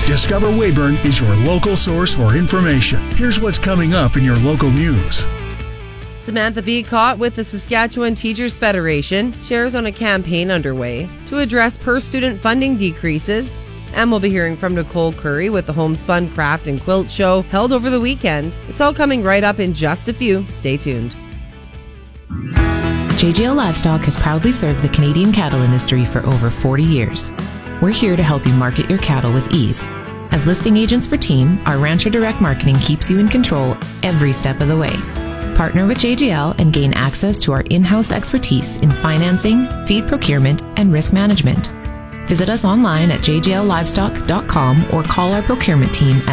Discover Weyburn is your local source for information. Here's what's coming up in your local news. Samantha Beacott with the Saskatchewan Teachers Federation shares on a campaign underway to address per-student funding decreases. And we'll be hearing from Nicole Curry with the Homespun Craft and Quilt Show held over the weekend. It's all coming right up in just a few. Stay tuned. JGL Livestock has proudly served the Canadian cattle industry for over 40 years. We're here to help you market your cattle with ease. As listing agents for Team, our Rancher Direct Marketing keeps you in control every step of the way. Partner with JGL and gain access to our in-house expertise in financing, feed procurement, and risk management. Visit us online at jgllivestock.com or call our procurement team at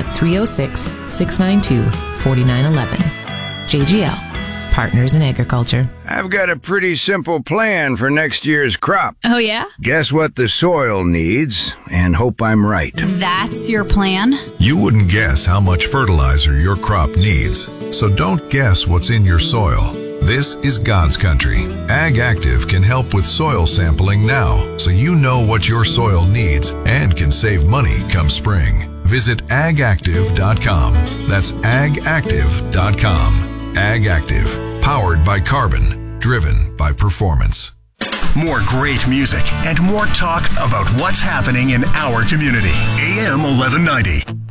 306-692-4911. JGL, Partners in Agriculture. I've got a pretty simple plan for next year's crop. Oh, yeah? Guess what the soil needs, and hope I'm right. That's your plan? You wouldn't guess how much fertilizer your crop needs, so don't guess what's in your soil. This is God's country. Ag Active can help with soil sampling now, so you know what your soil needs and can save money come spring. Visit agactive.com. That's agactive.com. Ag Active, powered by carbon, driven by performance. More great music and more talk about what's happening in our community. AM 1190.